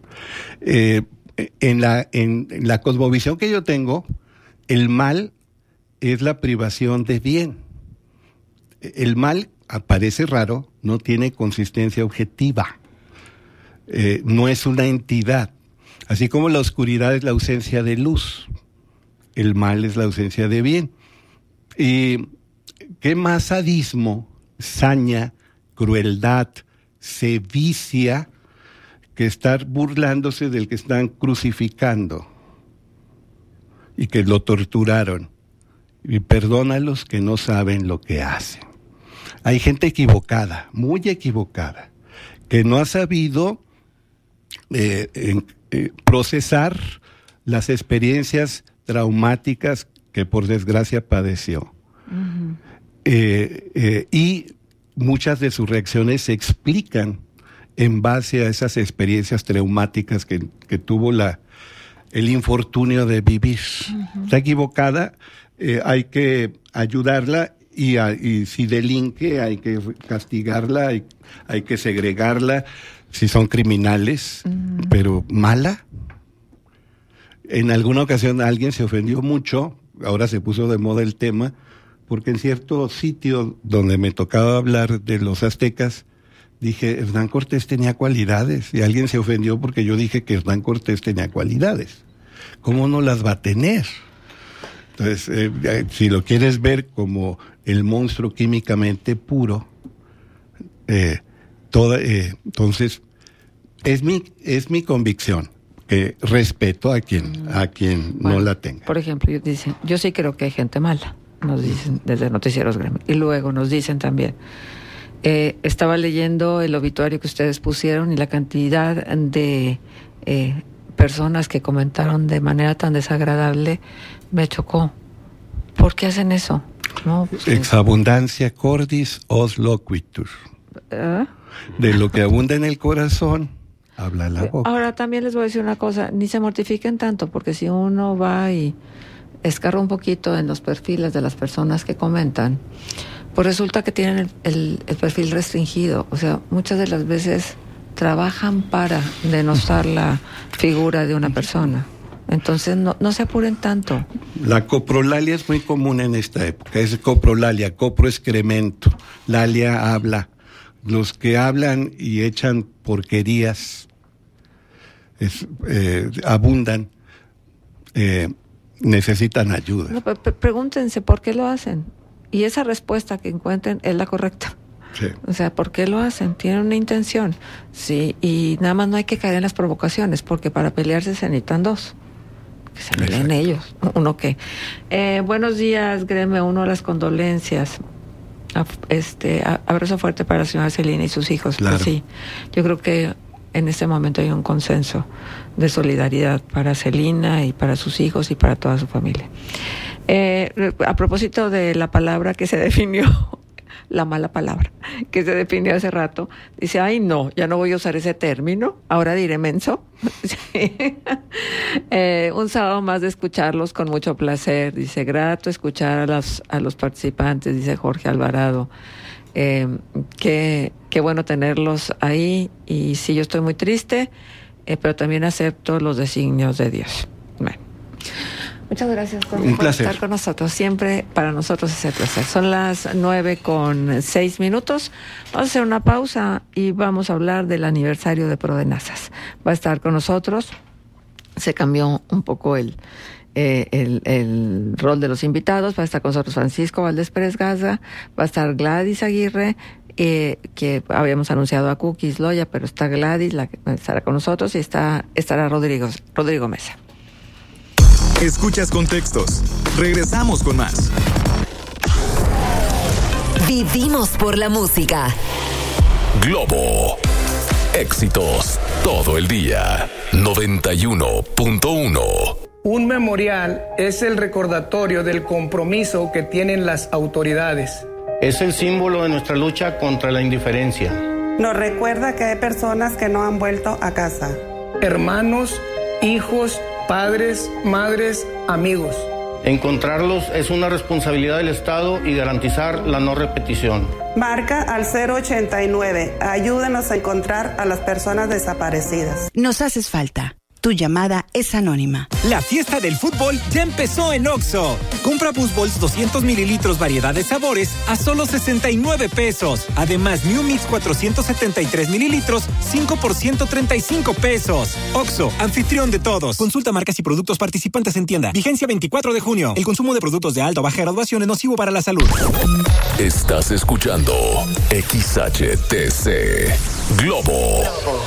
En la cosmovisión que yo tengo, el mal es la privación de bien. El mal, parece raro, no tiene consistencia objetiva. No es una entidad. Así como la oscuridad es la ausencia de luz, el mal es la ausencia de bien. ¿Y qué más sadismo, saña, crueldad, sevicia que estar burlándose del que están crucificando y que lo torturaron? Y perdona a los que no saben lo que hacen. Hay gente equivocada, muy equivocada, que no ha sabido procesar las experiencias traumáticas que por desgracia padeció. Uh-huh. Y muchas de sus reacciones se explican en base a esas experiencias traumáticas que tuvo el infortunio de vivir. Uh-huh. Está equivocada, hay que ayudarla. Y si delinque hay que castigarla, hay que segregarla si son criminales, pero mala. En alguna ocasión alguien se ofendió mucho, ahora se puso de moda el tema, porque en cierto sitio donde me tocaba hablar de los aztecas, dije, Hernán Cortés tenía cualidades, y alguien se ofendió porque yo dije que Hernán Cortés tenía cualidades. ¿Cómo no las va a tener? Entonces, si lo quieres ver como el monstruo químicamente puro, entonces es mi convicción que respeto a quien no la tenga. Por ejemplo, dicen, yo sí creo que hay gente mala, nos dicen desde Noticieros Gremio, y luego nos dicen también, estaba leyendo el obituario que ustedes pusieron y la cantidad de personas que comentaron de manera tan desagradable, me chocó. ¿Por qué hacen eso? No, pues, Exabundancia cordis os loquitur. De lo que abunda en el corazón, habla la boca. Ahora también les voy a decir una cosa, ni se mortifiquen tanto, porque si uno va y escarra un poquito en los perfiles de las personas que comentan, pues resulta que tienen el perfil restringido. O sea, muchas de las veces trabajan para denostar la figura de una persona. Entonces no se apuren tanto. La coprolalia es muy común en esta época. Es coprolalia, copro excremento. Lalia habla. Los que hablan y echan porquerías abundan. Necesitan ayuda. No, pregúntense por qué lo hacen. Y esa respuesta que encuentren es la correcta. Sí. O sea, ¿por qué lo hacen? Tienen una intención. Sí, y nada más no hay que caer en las provocaciones, porque para pelearse se necesitan dos. Que se peleen ellos. ¿Uno qué? Buenos días, Greme. Uno, las condolencias. Abrazo fuerte para la señora Celina y sus hijos. Claro. Pues sí, yo creo que en este momento hay un consenso de solidaridad para Celina y para sus hijos y para toda su familia. A propósito de la palabra que se definió, la mala palabra que se definió hace rato, dice, ay no, ya no voy a usar ese término, ahora diré menso. Sí. Un sábado más de escucharlos con mucho placer, dice, grato escuchar a los participantes, dice Jorge Alvarado. Qué bueno tenerlos ahí, y sí, yo estoy muy triste, pero también acepto los designios de Dios. Bueno. Muchas gracias por estar con nosotros. Siempre para nosotros es el placer. Son las 9:06. Vamos a hacer una pausa y vamos a hablar del aniversario de Prodenazas. Va a estar con nosotros. Se cambió un poco el rol de los invitados. Va a estar con nosotros Francisco Valdés Pérez Garza. Va a estar Gladys Aguirre, que habíamos anunciado a Cookies Loya, pero está Gladys, la que estará con nosotros, y estará Rodrigo Mesa. Escuchas Contextos. Regresamos con más. Vivimos por la música. Globo. Éxitos todo el día. 91.1. Un memorial es el recordatorio del compromiso que tienen las autoridades. Es el símbolo de nuestra lucha contra la indiferencia. Nos recuerda que hay personas que no han vuelto a casa. Hermanos, hijos, padres, madres, amigos. Encontrarlos es una responsabilidad del Estado y garantizar la no repetición. Marca al 089. Ayúdenos a encontrar a las personas desaparecidas. Nos haces falta. Tu llamada es anónima. La fiesta del fútbol ya empezó en Oxxo. Compra BoostBalls 200 mililitros variedad de sabores a solo 69 pesos. Además, New Mix 473 mililitros, 5 por 135 pesos. Oxxo, anfitrión de todos. Consulta marcas y productos participantes en tienda. Vigencia 24 de junio. El consumo de productos de alta o baja graduación es nocivo para la salud. Estás escuchando XHTC Globo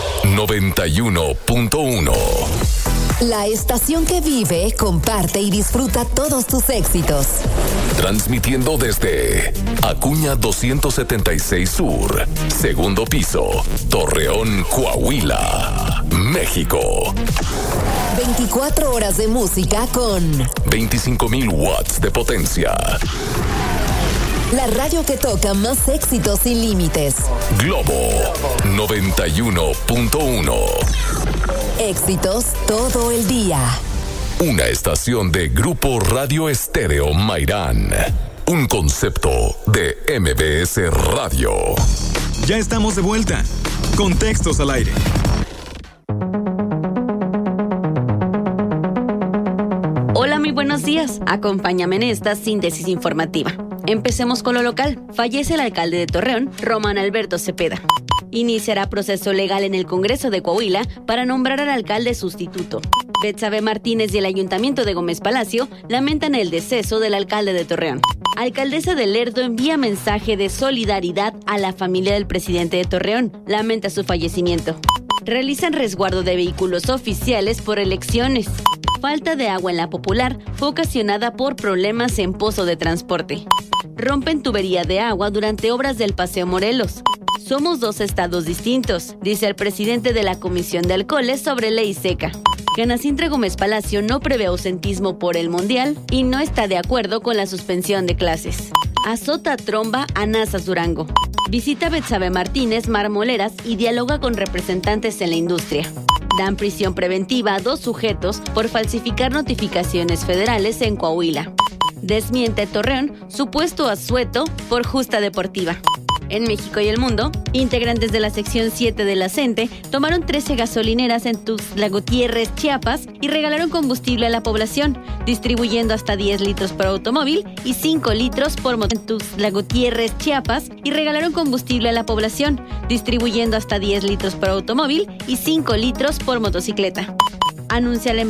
91.1. La estación que vive, comparte y disfruta todos tus éxitos. Transmitiendo desde Acuña 276 Sur, segundo piso, Torreón, Coahuila, México. 24 horas de música con 25,000 watts de potencia. La radio que toca más éxitos sin límites. Globo 91.1. Éxitos todo el día. Una estación de Grupo Radio Estéreo Mairán. Un concepto de MBS Radio. Ya estamos de vuelta. Contextos al aire. Hola, muy buenos días. Acompáñame en esta síntesis informativa. Empecemos con lo local. Fallece el alcalde de Torreón, Román Alberto Cepeda. Iniciará proceso legal en el Congreso de Coahuila para nombrar al alcalde sustituto. Betsabe Martínez y el Ayuntamiento de Gómez Palacio lamentan el deceso del alcalde de Torreón. Alcaldesa de Lerdo envía mensaje de solidaridad a la familia del presidente de Torreón. Lamenta su fallecimiento. Realizan resguardo de vehículos oficiales por elecciones. Falta de agua en La Popular fue ocasionada por problemas en pozo de transporte. Rompen tubería de agua durante obras del Paseo Morelos. Somos dos estados distintos, dice el presidente de la Comisión de Alcoholes sobre ley seca. Ana Cintra Gómez Palacio no prevé ausentismo por el Mundial y no está de acuerdo con la suspensión de clases. Azota tromba a Nazas Durango. Visita Betsabe Martínez Marmoleras y dialoga con representantes en la industria. Dan prisión preventiva a 2 sujetos por falsificar notificaciones federales en Coahuila. Desmiente Torreón supuesto asueto por justa deportiva. En México y el mundo, integrantes de la sección 7 de la CENTE tomaron 13 gasolineras en Tuxtla Gutiérrez, Chiapas, y regalaron combustible a la población, distribuyendo hasta 10 litros por automóvil y 5 litros por motocicleta. En Tuxtla Gutiérrez, Chiapas, y regalaron combustible a la población, distribuyendo hasta 10 litros por automóvil y 5 litros por motocicleta. Anuncia la